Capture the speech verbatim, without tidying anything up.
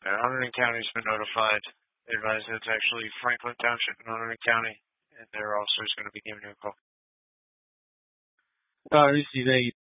Uh, Hunterdon County's been notified. They advised that it's actually Franklin Township in Hunterdon County, and their officer is going to be giving you a call. Uh, is he they